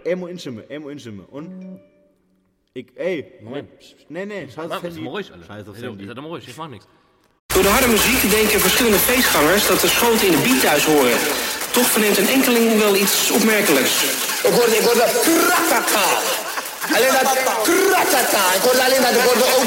moet inzoomen. Und Moment. Nee, scheiß Mach, auf ist Handy. mal ruhig, Alter. Scheiß auf Is Handy. dat maar ruhig, ich mach niks. Door de harde muziek denken verschillende feestgangers dat de schoten in de beat thuis horen. Toch verneemt een enkeling wel iets opmerkelijks. Ik hoorde kratata. Alleen dat kratata. Ik hoorde alleen dat ik hoorde ook